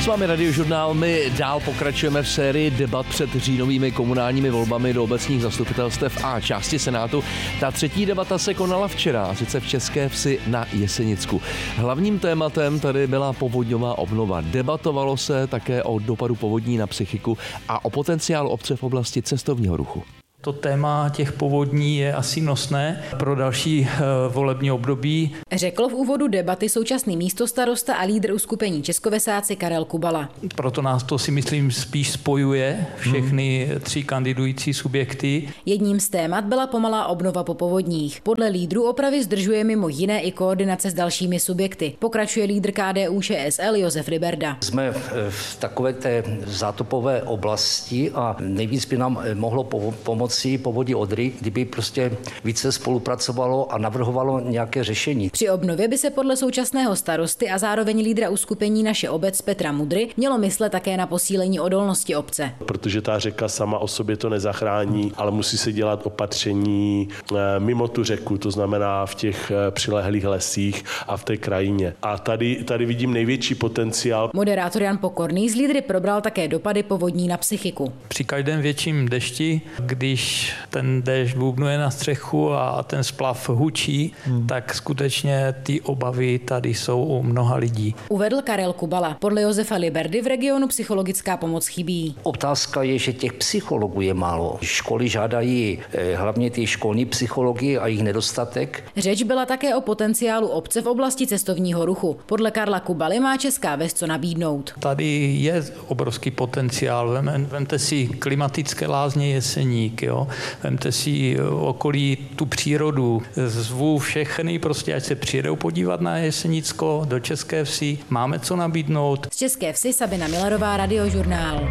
S vámi Radiožurnál, my dál pokračujeme v sérii debat před říjnovými komunálními volbami do obecních zastupitelstev a části Senátu. Ta třetí debata se konala včera, sice v České Vsi na Jesenicku. Hlavním tématem tady byla povodňová obnova. Debatovalo se také o dopadu povodní na psychiku a o potenciálu obce v oblasti cestovního ruchu. To téma těch povodní je asi nosné pro další volební období. Řekl v úvodu debaty současný místostarosta a lídr uskupení Českovesáci Karel Kubala. Proto nás to, si myslím, spíš spojuje všechny tři kandidující subjekty. Jedním z témat byla pomalá obnova po povodních. Podle lídrů opravy zdržuje mimo jiné i koordinace s dalšími subjekty. Pokračuje lídr KDU-ČSL Josef Ryberda. Jsme v takové té zátopové oblasti a nejvíc by nám mohlo pomoci povodí Odry, kdyby prostě více spolupracovalo a navrhovalo nějaké řešení. Při obnově by se podle současného starosty a zároveň lídra uskupení Naše obec Petra Mudry mělo myslet také na posílení odolnosti obce. Protože ta řeka sama o sobě to nezachrání, ale musí se dělat opatření mimo tu řeku, to znamená v těch přilehlých lesích a v té krajině. A tady vidím největší potenciál. Moderátor Jan Pokorný z lídry probral také dopady povodní na psychiku. Při každém větším dešti, když ten déšť bubnuje na střechu a ten splav hučí, tak skutečně ty obavy tady jsou u mnoha lidí. Uvedl Karel Kubala. Podle Josefa Liberdy v regionu psychologická pomoc chybí. Otázka je, že těch psychologů je málo. Školy žádají hlavně ty školní psychologi a jejich nedostatek. Řeč byla také o potenciálu obce v oblasti cestovního ruchu. Podle Karla Kubaly má Česká Ves co nabídnout. Tady je obrovský potenciál. Vemte si klimatické lázně Jeseník, jo? Vemte si okolí tu přírodu. Zvu všechny, prostě ať se přijedou podívat na Jesenicko, do České Vsi. Máme co nabídnout. Z České Vsi Sabina Millerová, Radiožurnál.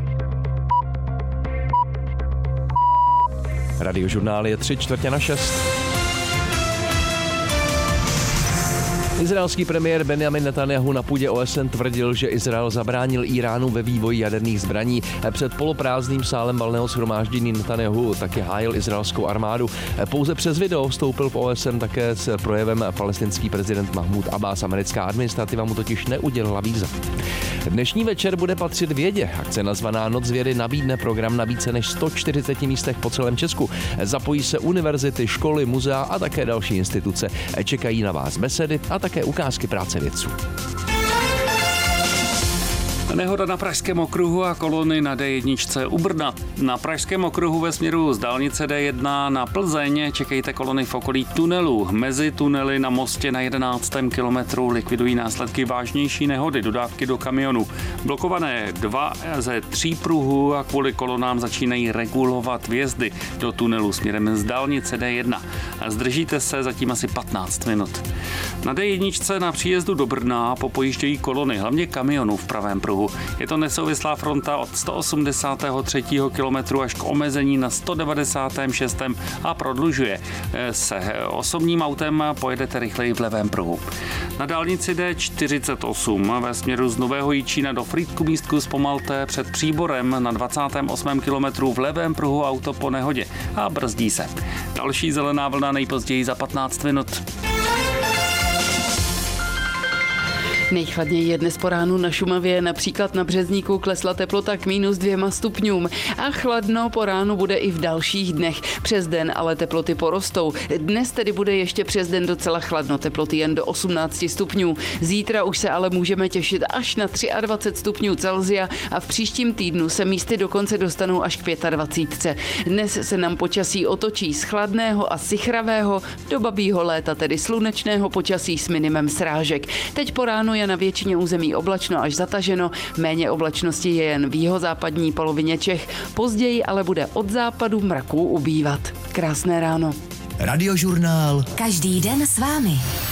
Radiožurnál je 5:45. Izraelský premiér Benjamin Netanjahu na půdě OSN tvrdil, že Izrael zabránil Íránu ve vývoji jaderných zbraní. Před poloprázdným sálem valného shromáždění Netanjahu taky hájil izraelskou armádu. Pouze přes video vstoupil v OSN také s projevem palestinský prezident Mahmud Abbas. Americká administrativa mu totiž neudělila víza. Dnešní večer bude patřit vědě. Akce nazvaná Noc vědy nabídne program na více než 140 místech po celém Česku. Zapojí se univerzity, školy, muzea a také další instituce. Čekají na vás besedy a také ukázky práce vědců. Nehoda na Pražském okruhu a kolony na D1 u Brna. Na Pražském okruhu ve směru z dálnice D1 na Plzeň čekejte kolony v okolí tunelů. Mezi tunely na mostě na 11. kilometru likvidují následky vážnější nehody, dodávky do kamionu. Blokované 2 ze 3 pruhů a kvůli kolonám začínají regulovat vjezdy do tunelu směrem z dálnice D1. Zdržíte se zatím asi 15 minut. Na D1 na příjezdu do Brna popojíždějí kolony, hlavně kamionů v pravém pruhu. Je to nesouvislá fronta od 183. kilometru až k omezení na 196. a prodlužuje se. Osobním autem pojedete rychleji v levém pruhu. Na dálnici D48 ve směru z Nového Jičína do Frýdku-Místku zpomalte před Příborem na 28. kilometru v levém pruhu auto po nehodě a brzdí se. Další zelená vlna nejpozději za 15 minut. Nejchladněji je dnes po ránu na Šumavě, například na Březníku klesla teplota k -2 stupňům a chladno po ránu bude i v dalších dnech. Přes den ale teploty porostou. Dnes tedy bude ještě přes den docela chladno, teploty jen do 18 stupňů. Zítra už se ale můžeme těšit až na 23 stupňů Celsia a v příštím týdnu se místy dokonce dostanou až k 25. Dnes se nám počasí otočí z chladného a sichravého do babího léta, tedy slunečného počasí s minimem srážek. Teď po ránu je na většině území oblačno až zataženo, méně oblačnosti je jen v jihozápadní polovině Čech, později ale bude od západu mraků ubývat. Krásné ráno. Radiožurnál. Každý den s vámi.